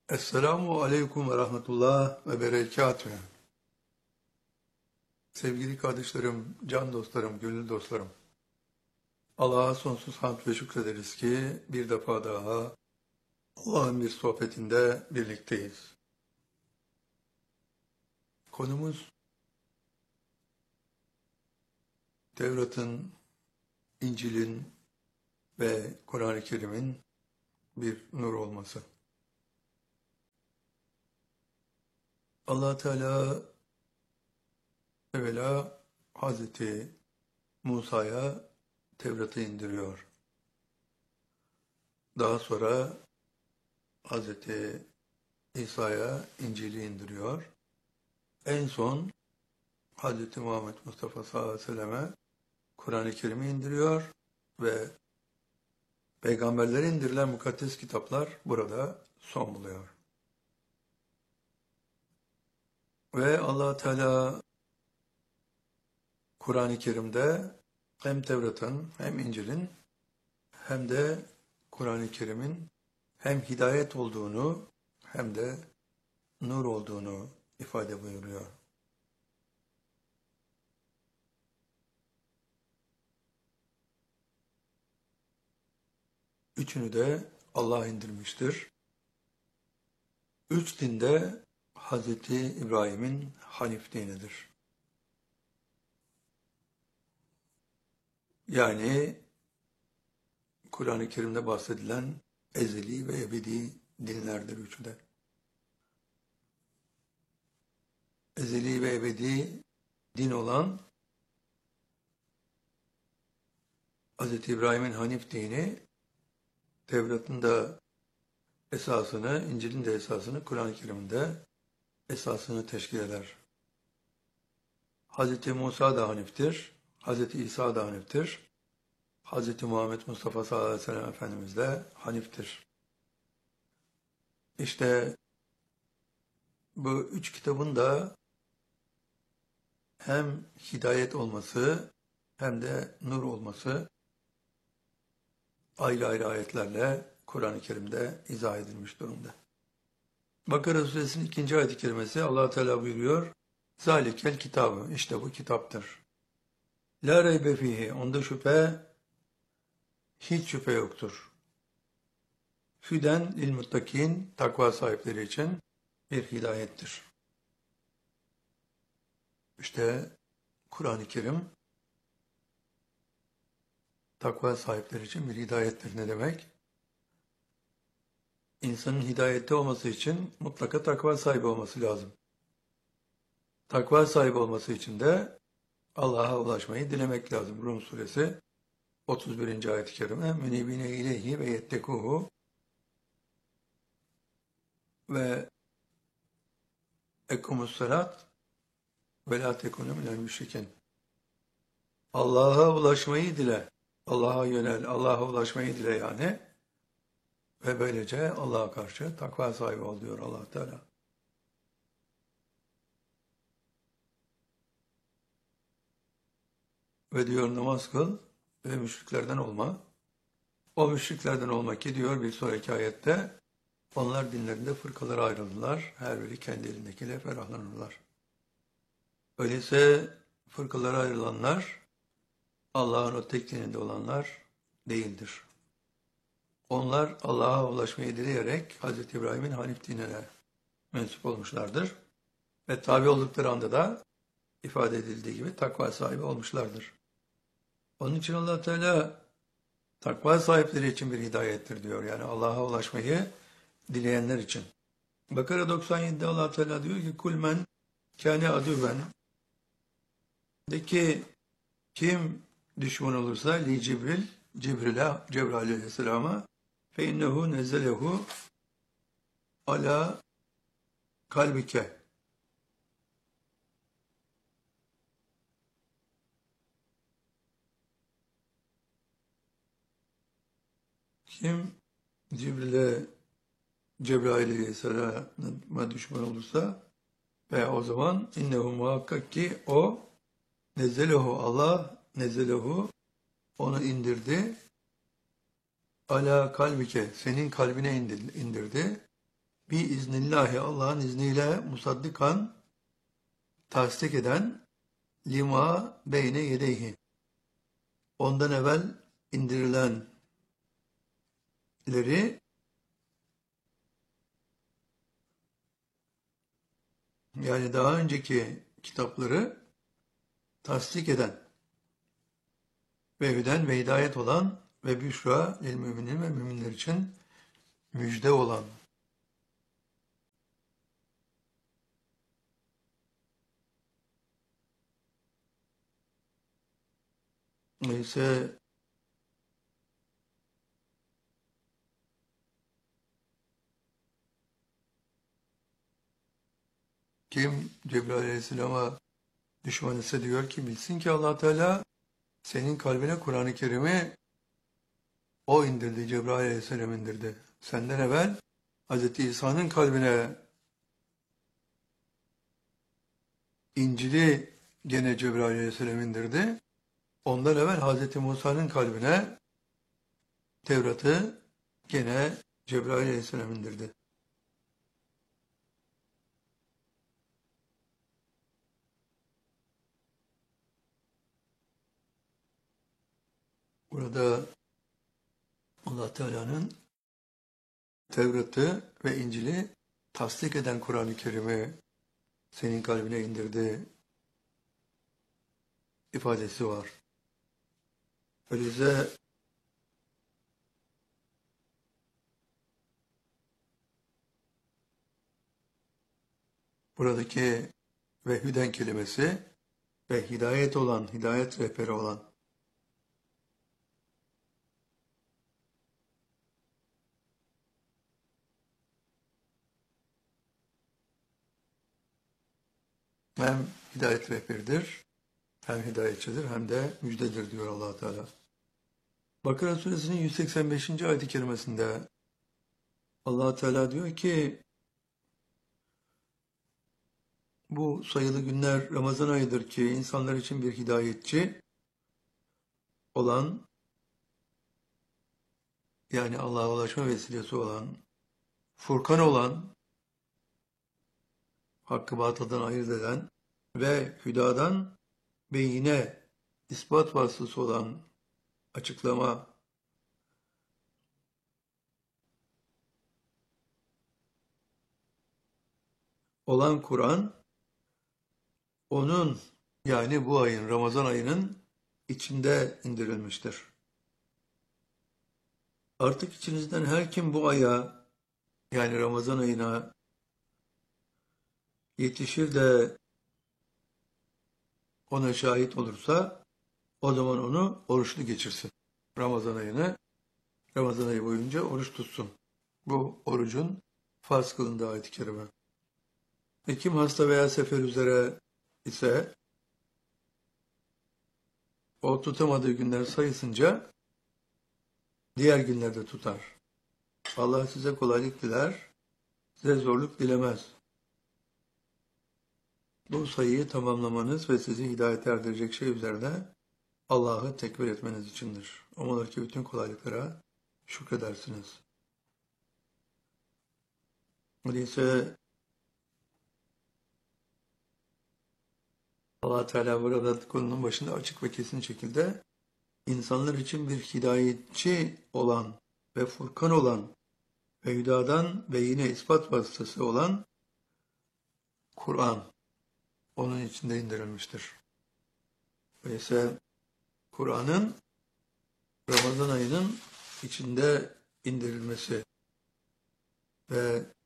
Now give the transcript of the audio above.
Esselamu Aleyküm ve Rahmetullah ve Berekatühü. Sevgili kardeşlerim, can dostlarım, gönül dostlarım. Allah'a sonsuz hamd ve şükrederiz ki bir defa daha Allah'ın bir sohbetinde birlikteyiz. Konumuz Tevrat'ın, İncil'in ve Kur'an-ı Kerim'in bir nur olması. Allah Teala evvela Hazreti Musa'ya Tevrat'ı indiriyor. Daha sonra Hazreti İsa'ya İncil'i indiriyor. En son Hazreti Muhammed Mustafa sallallahu aleyhi ve selleme Kur'an-ı Kerim'i indiriyor ve peygamberlere indirilen mukaddes kitaplar burada son buluyor. Ve Allah Teala Kur'an-ı Kerim'de hem Tevrat'ın hem İncil'in hem de Kur'an-ı Kerim'in hem hidayet olduğunu hem de nur olduğunu ifade buyuruyor. Üçünü de Allah indirmiştir. Üç dinde Hazreti İbrahim'in Hanif dinidir. Yani Kur'an-ı Kerim'de bahsedilen ezeli ve ebedi dinlerdir üçü de. Ezeli ve ebedi din olan Hz. İbrahim'in Hanif dini, Tevrat'ın da esasını, İncil'in de esasını, Kur'an-ı Kerim'in de esasını teşkil eder. Hz. Musa da Hanif'tir, Hz. İsa da Hanif'tir, Hz. Muhammed Mustafa sallallahu aleyhi ve sellem Efendimiz de Hanif'tir. İşte bu üç kitabın da hem hidayet olması hem de nur olması ayrı ayrı ayetlerle Kur'an-ı Kerim'de izah edilmiş durumda. Bakara Suresinin 2. ayet-i kerimesi Allah Teala buyuruyor: "Zalikel kitabı, işte bu kitaptır. La reybe fihi, onda hiç şüphe yoktur. Hüden lil muttakin, takva sahipleri için bir hidayettir." İşte Kur'an-ı Kerim takva sahipleri için bir hidayettir. Ne demek? İnsanın hidayette olması için mutlaka takva sahibi olması lazım. Takva sahibi olması için de Allah'a ulaşmayı dilemek lazım. Rum suresi 31. ayet-i kerime: "Münibine ileyhi ve yettekuhu ve ekumussalat ve la tekunu minel müşrikin." Allah'a ulaşmayı dile. Allah'a yönel, Allah'a ulaşmayı dile yani. Ve böylece Allah'a karşı takva sahibi ol diyor Allah Teala. Ve diyor namaz kıl ve müşriklerden olma. O müşriklerden olma ki diyor bir sonraki ayette, onlar dinlerinde fırkalara ayrıldılar. Her biri kendi elindekiyle ferahlanırlar. Öyleyse fırkalara ayrılanlar Allah'ın o tek dininde olanlar değildir. Onlar Allah'a ulaşmayı dileyerek Hz. İbrahim'in Hanif dinine mensup olmuşlardır. Ve tabi oldukları anda da ifade edildiği gibi takva sahibi olmuşlardır. Onun için Allah Teala takva sahipleri için bir hidayettir diyor. Yani Allah'a ulaşmayı dileyenler için. Bakara 97'de Allah Teala diyor ki: "Kul men kâne adüven." De ki kim düşman olursa li Cebrail aleyhisselama fe innehu nezzelehu ala kalbike. Kim Cebrail aleyhisselama düşman olursa ve o zaman innehu muhakkak ki o nezzelehu, Allah nezzelehu, onu indirdi ala kalbike, senin kalbine indirdi biiznillahi Allah'ın izniyle musaddikan tasdik eden lima beyne yedeyhi ondan evvel indirilenleri yani daha önceki kitapları tasdik eden ve hüden ve hidayet olan ve büşra lil müminin ve müminler için müjde olan. Neyse kim Cebrail Aleyhisselam'a düşman ise diyor ki bilsin ki Allah Teala senin kalbine Kur'an-ı Kerim'i o indirdi, Cebrail Aleyhisselam indirdi. Senden evvel Hz. İsa'nın kalbine İncil'i gene Cebrail Aleyhisselam indirdi. Ondan evvel Hz. Musa'nın kalbine Tevrat'ı gene Cebrail Aleyhisselam indirdi. Burada Allah Teala'nın Tevrat'ı ve İncil'i tasdik eden Kur'an-ı Kerim'i senin kalbine indirdi ifadesi var. Öyleyse buradaki ve hüden kelimesi ve hidayet olan, hidayet rehberi olan hem hidayet rehberidir, hem hidayetçidir, hem de müjdedir diyor Allah Teala. Bakara suresinin 185. ayet-i kerimesinde Allah Teala diyor ki bu sayılı günler Ramazan ayıdır ki insanlar için bir hidayetçi olan yani Allah'a ulaşma vesilesi olan, Furkan olan, hakkı batıldan ayırt eden ve hüdadan beyine ispat vasıtası olan açıklama olan Kur'an onun yani bu ayın Ramazan ayının içinde indirilmiştir. Artık içinizden her kim bu aya yani Ramazan ayına yetişir de ona şahit olursa o zaman onu oruçlu geçirsin. Ramazan ayı boyunca oruç tutsun. Bu orucun farz kılındığı ayet-i kerime. Kim hasta veya sefer üzere ise o tutamadığı günler sayısınca diğer günlerde tutar. Allah size kolaylık diler, size zorluk dilemez. Bu sayıyı tamamlamanız ve sizi hidayete erdirecek şey üzerine Allah'ı tekbir etmeniz içindir. Umalım ki bütün kolaylıklara şükredersiniz. Öyleyse Allah Teala burada konunun başında açık ve kesin şekilde insanlar için bir hidayetçi olan ve Furkan olan ve hüdadan ve yine ispat vasıtası olan Kur'an onun içinde indirilmiştir. Öyleyse Kur'an'ın Ramazan ayının içinde indirilmesi ve